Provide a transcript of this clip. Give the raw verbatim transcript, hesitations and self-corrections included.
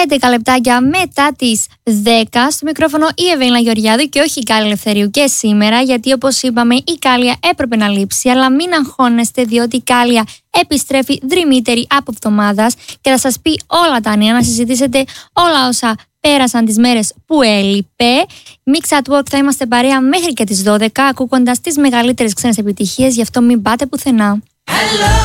έντεκα λεπτάκια μετά τις δέκα, στο μικρόφωνο η Ευέλινα Γεωργιάδου και όχι η Κάλλη Ελευθερίου και σήμερα, γιατί όπως είπαμε η Κάλλια έπρεπε να λείψει, αλλά μην αγχώνεστε διότι η Κάλλια επιστρέφει δρυμύτερη από εβδομάδας και θα σας πει όλα τα νέα, να συζητήσετε όλα όσα πέρασαν τις μέρες που έλειπε. Mix at Work θα είμαστε παρέα μέχρι και τις δώδεκα, ακούγοντας τις μεγαλύτερες ξένες επιτυχίες, γι' αυτό μην πάτε πουθενά. Hello.